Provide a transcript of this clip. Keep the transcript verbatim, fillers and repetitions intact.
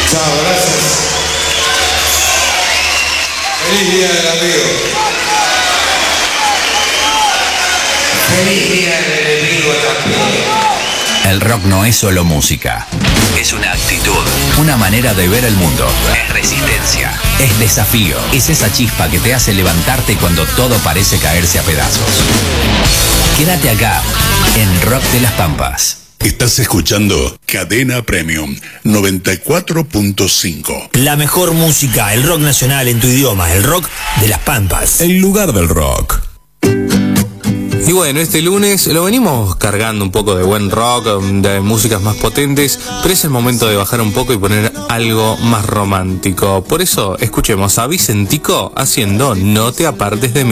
Chao, gracias. Feliz día del amigo. Feliz día del enemigo también. El rock no es solo música. Es una actitud, una manera de ver el mundo. Es resistencia, es desafío. Es esa chispa que te hace levantarte cuando todo parece caerse a pedazos. Quédate acá, en Rock de las Pampas. Estás escuchando Cadena Premium noventa y cuatro punto cinco. La mejor música, el rock nacional en tu idioma, el rock de las Pampas. El lugar del rock. Y bueno, este lunes lo venimos cargando un poco de buen rock, de músicas más potentes, pero es el momento de bajar un poco y poner algo más romántico. Por eso escuchemos a Vicentico haciendo No te apartes de mí.